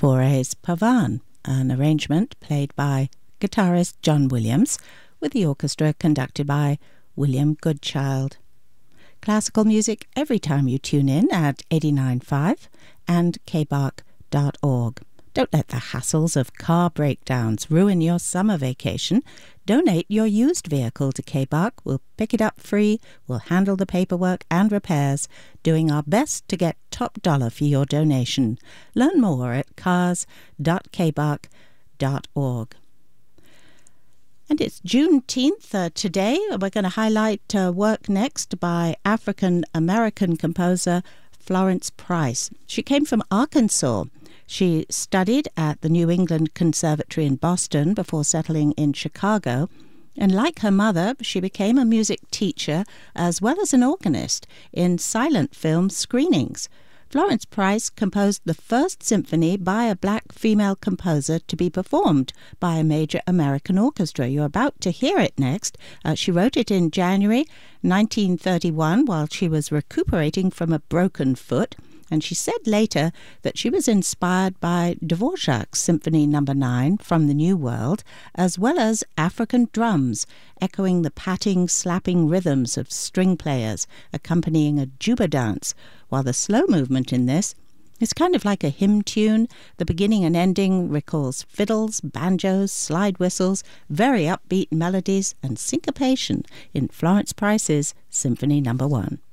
Fauré's Pavane, an arrangement played by guitarist John Williams, with the orchestra conducted by William Goodchild. Classical music every time you tune in at 89.5 and kbark.org. Don't let the hassles of car breakdowns ruin your summer vacation. Donate your used vehicle to KBark. We'll pick it up free. We'll handle the paperwork and repairs, doing our best to get top dollar for your donation. Learn more at cars.kbark.org. And it's Juneteenth today. We're going to highlight work next by African-American composer Florence Price. She came from Arkansas. She studied at the New England Conservatory in Boston before settling in Chicago. And like her mother, she became a music teacher as well as an organist in silent film screenings. Florence Price composed the first symphony by a black female composer to be performed by a major American orchestra. You're about to hear it next. She wrote it in January 1931 while she was recuperating from a broken foot. And she said later that she was inspired by Dvorak's Symphony No. 9 from the New World, as well as African drums, echoing the patting, slapping rhythms of string players accompanying a juba dance, while the slow movement in this is kind of like a hymn tune. The beginning and ending recalls fiddles, banjos, slide whistles, very upbeat melodies, and syncopation in Florence Price's Symphony No. 1.